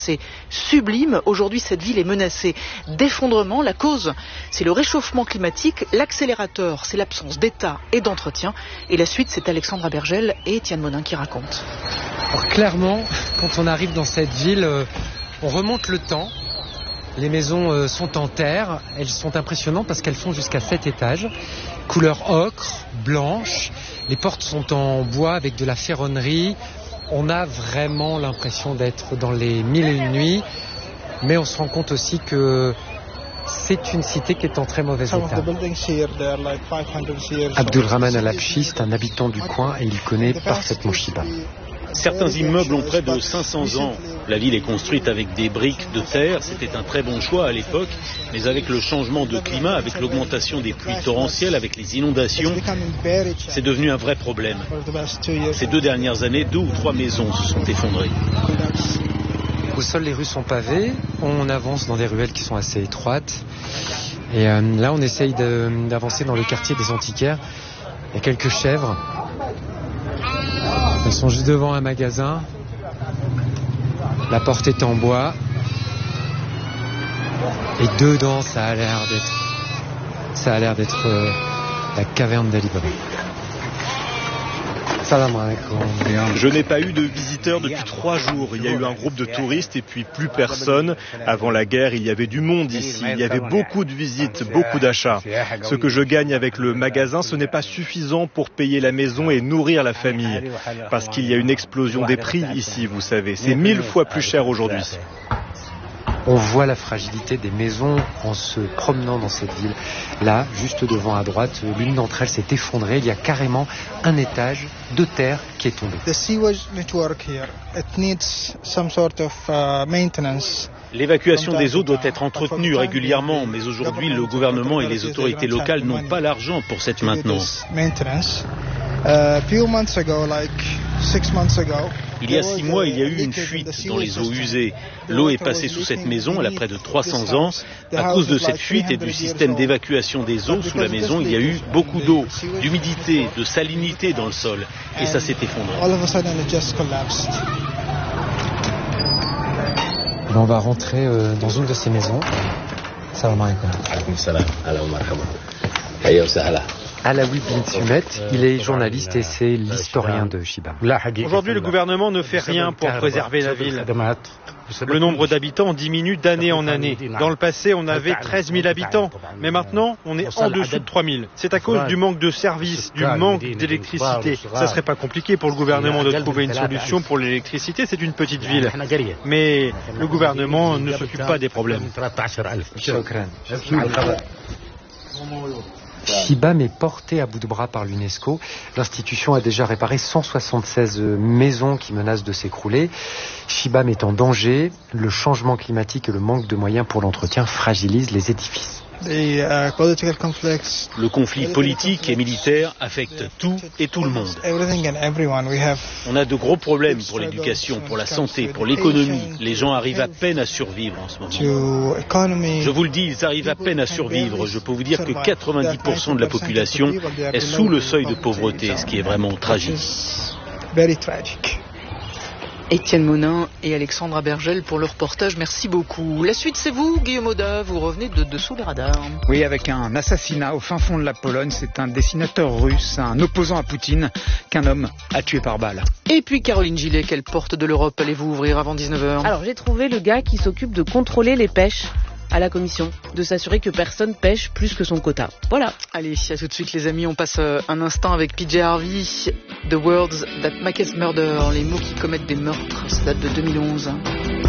C'est sublime. Aujourd'hui, cette ville est menacée d'effondrement. La cause, c'est le réchauffement climatique. L'accélérateur, c'est l'absence d'État et d'entretien. Et la suite, c'est Alexandra Bergel et Étienne Monin qui racontent. Alors clairement, quand on arrive dans cette ville, on remonte le temps. Les maisons sont en terre. Elles sont impressionnantes parce qu'elles font jusqu'à 7 étages. Couleur ocre, blanche. Les portes sont en bois avec de la ferronnerie. On a vraiment l'impression d'être dans les 1001 nuits, mais on se rend compte aussi que c'est une cité qui est en très mauvais état. Abdulrahman Al-Abshi, c'est un habitant du coin et il connaît parfaitement Chiba. Certains immeubles ont près de 500 ans. La ville est construite avec des briques de terre. C'était un très bon choix à l'époque. Mais avec le changement de climat, avec l'augmentation des pluies torrentielles, avec les inondations, c'est devenu un vrai problème. Ces 2 dernières années, 2 ou 3 maisons se sont effondrées. Au sol, les rues sont pavées. On avance dans des ruelles qui sont assez étroites. Et là, on essaye d'avancer dans le quartier des antiquaires. Il y a quelques chèvres. Elles sont juste devant un magasin. La porte est en bois. Et dedans, ça a l'air d'être la caverne d'Ali Baba. Salam alaikum. Je n'ai pas eu de visiteurs depuis 3 jours. Il y a eu un groupe de touristes et puis plus personne. Avant la guerre, il y avait du monde ici. Il y avait beaucoup de visites, beaucoup d'achats. Ce que je gagne avec le magasin, ce n'est pas suffisant pour payer la maison et nourrir la famille. Parce qu'il y a une explosion des prix ici, vous savez. C'est 1000 fois plus cher aujourd'hui. On voit la fragilité des maisons en se promenant dans cette ville. Là, juste devant à droite, l'une d'entre elles s'est effondrée. Il y a carrément un étage de terre qui est tombé. L'évacuation des eaux doit être entretenue régulièrement, mais aujourd'hui, le gouvernement et les autorités locales n'ont pas l'argent pour cette maintenance. Il y a 6 mois, il y a eu une fuite dans les eaux usées. L'eau est passée sous cette maison, elle a près de 300 ans. À cause de cette fuite et du système d'évacuation des eaux sous la maison, il y a eu beaucoup d'eau, d'humidité, de salinité dans le sol. Et ça s'est effondré. On va rentrer dans une de ces maisons. Salam alaikum. Alaoui bin Sumet, il est journaliste et c'est l'historien de Chiba. Aujourd'hui, le gouvernement ne fait rien pour préserver la ville. Le nombre d'habitants diminue d'année en année. Dans le passé, on avait 13 000 habitants, mais maintenant, on est en dessous de 3 000. C'est à cause du manque de services, du manque d'électricité. Ça serait pas compliqué pour le gouvernement de trouver une solution pour l'électricité, c'est une petite ville. Mais le gouvernement ne s'occupe pas des problèmes. Shibam est porté à bout de bras par l'UNESCO. L'institution a déjà réparé 176 maisons qui menacent de s'écrouler. Shibam est en danger. Le changement climatique et le manque de moyens pour l'entretien fragilisent les édifices. Le conflit politique et militaire affecte tout et tout le monde. On a de gros problèmes pour l'éducation, pour la santé, pour l'économie. Les gens arrivent à peine à survivre en ce moment. Je vous le dis, ils arrivent à peine à survivre. Je peux vous dire que 90% de la population est sous le seuil de pauvreté, ce qui est vraiment tragique. Étienne Monin et Alexandra Bergel pour le reportage. Merci beaucoup. La suite, c'est vous, Guillaume Auda. Vous revenez de dessous les radars. Oui, avec un assassinat au fin fond de la Pologne. C'est un dessinateur russe, un opposant à Poutine, qu'un homme a tué par balle. Et puis Caroline Gillet, quelle porte de l'Europe allez-vous ouvrir avant 19h? Alors, j'ai trouvé le gars qui s'occupe de contrôler les pêches à la commission, de s'assurer que personne pêche plus que son quota. Voilà. Allez, à tout de suite les amis, on passe un instant avec PJ Harvey, The Words That Make Us Murder, les mots qui commettent des meurtres, ça date de 2011.